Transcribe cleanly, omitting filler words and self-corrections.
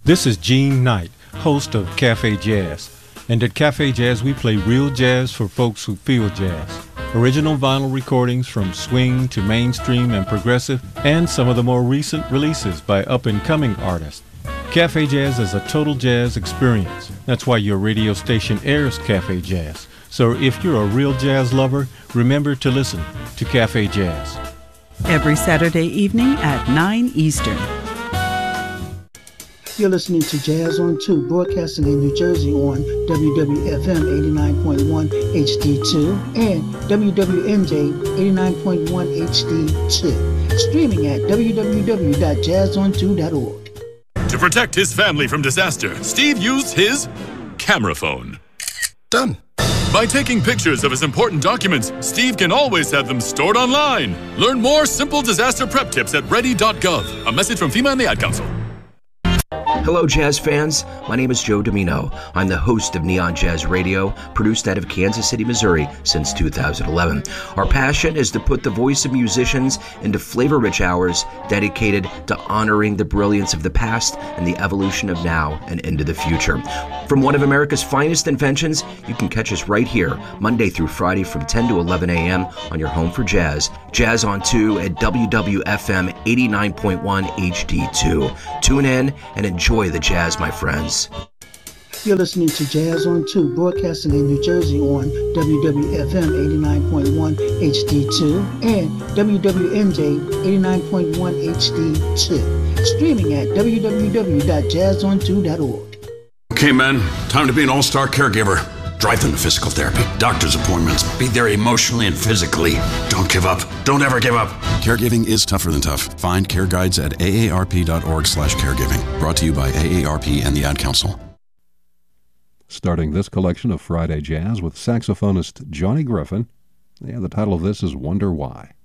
This is Gene Knight, host of Cafe Jazz. And at Cafe Jazz, we play real jazz for folks who feel jazz. Original vinyl recordings from swing to mainstream and progressive, and some of the more recent releases by up-and-coming artists. Cafe Jazz is a total jazz experience. That's why your radio station airs Cafe Jazz. So if you're a real jazz lover, remember to listen to Cafe Jazz. Every Saturday evening at 9 Eastern. You're listening to Jazz on 2, broadcasting in New Jersey on WWFM 89.1 HD2 and WWNJ 89.1 HD2. Streaming at www.jazzon2.org. To protect his family from disaster, Steve used his camera phone. Done. By taking pictures of his important documents, Steve can always have them stored online. Learn more simple disaster prep tips at ready.gov. A message from FEMA and the Ad Council. Hello, jazz fans. My name is Joe Domino. I'm the host of Neon Jazz Radio, produced out of Kansas City, Missouri since 2011. Our passion is to put the voice of musicians into flavor-rich hours dedicated to honoring the brilliance of the past and the evolution of now and into the future. From one of America's finest inventions, you can catch us right here, Monday through Friday from 10 to 11 a.m. on your home for jazz. Jazz on 2 at WWFM 89.1 HD2. Tune in and enjoy the jazz, my friends. You're listening to Jazz on 2, broadcasting in New Jersey on WWFM 89.1 HD2 and WWNJ 89.1 HD2. Streaming at www.jazzon2.org. Okay, man, time to be an all-star caregiver. Drive them to physical therapy, doctor's appointments, be there emotionally and physically. Don't give up. Don't ever give up. Caregiving is tougher than tough. Find care guides at aarp.org/caregiving. Brought to you by AARP and the Ad Council. Starting this collection of Friday Jazz with saxophonist Johnny Griffin. Yeah, the title of this is Wonder Why.